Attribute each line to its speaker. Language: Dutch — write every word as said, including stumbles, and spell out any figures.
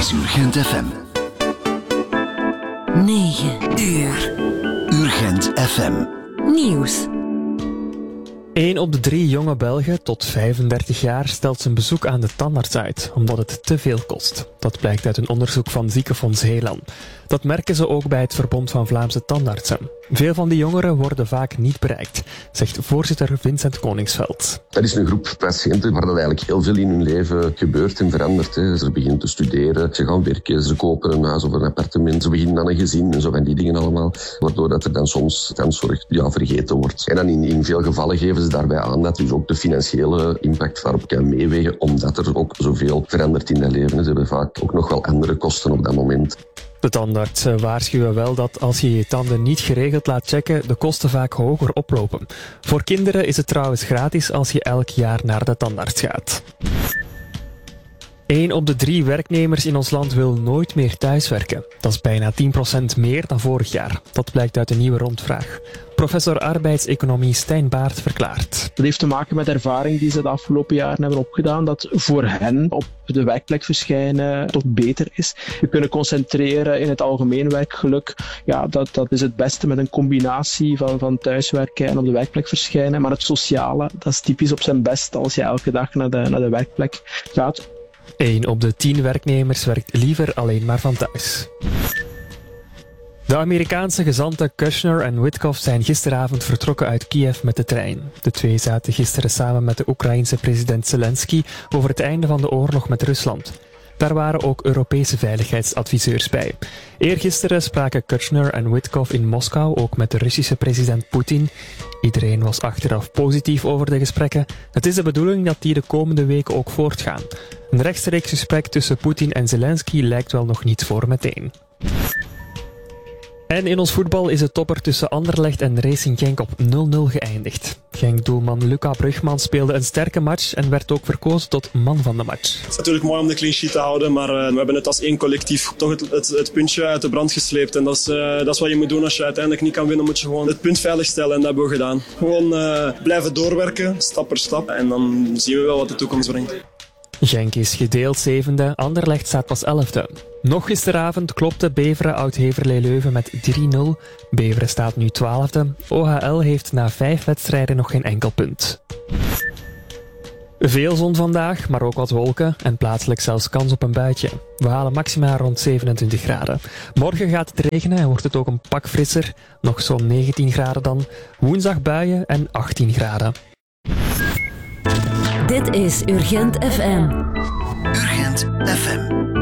Speaker 1: is Urgent F M.
Speaker 2: negen uur.
Speaker 1: Urgent F M.
Speaker 2: Nieuws.
Speaker 3: Eén op de drie jonge Belgen tot vijfendertig jaar stelt zijn bezoek aan de tandarts uit, omdat het te veel kost. Dat blijkt uit een onderzoek van Ziekenfonds Helan. Dat merken ze ook bij het Verbond van Vlaamse Tandartsen. Veel van die jongeren worden vaak niet bereikt, zegt voorzitter Vincent Koningsveld.
Speaker 4: Dat is een groep patiënten waar dat eigenlijk heel veel in hun leven gebeurt en verandert. Hè. Ze beginnen te studeren, ze gaan werken, ze kopen een huis of een appartement, ze beginnen aan een gezin en zo van die dingen allemaal. Waardoor dat er dan soms tandzorg ja, vergeten wordt. En dan in, in veel gevallen geven ze daarbij aan dat dus ook de financiële impact daarop kan meewegen, omdat er ook zoveel verandert in dat leven. Ze hebben vaak ook nog wel andere kosten op dat moment.
Speaker 3: De tandartsen waarschuwen wel dat als je je tanden niet geregeld laat checken, de kosten vaak hoger oplopen. Voor kinderen is het trouwens gratis als je elk jaar naar de tandarts gaat. Eén op de drie werknemers in ons land wil nooit meer thuiswerken. Dat is bijna tien procent meer dan vorig jaar. Dat blijkt uit een nieuwe rondvraag. Professor arbeidseconomie Stijn Baert verklaart.
Speaker 5: Dat heeft te maken met ervaring die ze de afgelopen jaren hebben opgedaan, dat voor hen op de werkplek verschijnen toch beter is. Je kunnen concentreren in het algemeen werkgeluk. Ja, dat, dat is het beste met een combinatie van, van thuiswerken en op de werkplek verschijnen. Maar het sociale, dat is typisch op zijn best als je elke dag naar de, naar de werkplek gaat.
Speaker 3: Eén op de tien werknemers werkt liever alleen maar van thuis. De Amerikaanse gezanten Kushner en Witkoff zijn gisteravond vertrokken uit Kiev met de trein. De twee zaten gisteren samen met de Oekraïense president Zelensky over het einde van de oorlog met Rusland. Daar waren ook Europese veiligheidsadviseurs bij. Eergisteren spraken Kushner en Witkoff in Moskou ook met de Russische president Poetin. Iedereen was achteraf positief over de gesprekken. Het is de bedoeling dat die de komende weken ook voortgaan. Een rechtstreeks gesprek tussen Poetin en Zelensky lijkt wel nog niet voor meteen. En in ons voetbal is de topper tussen Anderlecht en Racing Genk op nul nul geëindigd. Genk-doelman Luca Brugman speelde een sterke match en werd ook verkozen tot man van de match.
Speaker 6: Het is natuurlijk mooi om de clean sheet te houden, maar uh, we hebben het als één collectief toch het, het, het puntje uit de brand gesleept. En dat is, uh, dat is wat je moet doen als je uiteindelijk niet kan winnen, moet je gewoon het punt veiligstellen en dat hebben we gedaan. Gewoon uh, blijven doorwerken, stap per stap en dan zien we wel wat de toekomst brengt.
Speaker 3: Genk is gedeeld zevende, Anderlecht staat pas elfde. Nog gisteravond klopte Beveren Oud-Heverlee Leuven met drie nul. Beveren staat nu twaalfde. O H L heeft na vijf wedstrijden nog geen enkel punt. Veel zon vandaag, maar ook wat wolken en plaatselijk zelfs kans op een buitje. We halen maxima rond zevenentwintig graden. Morgen gaat het regenen en wordt het ook een pak frisser. Nog zo'n negentien graden dan. Woensdag buien en achttien graden.
Speaker 2: Dit is Urgent F M.
Speaker 1: Urgent F M.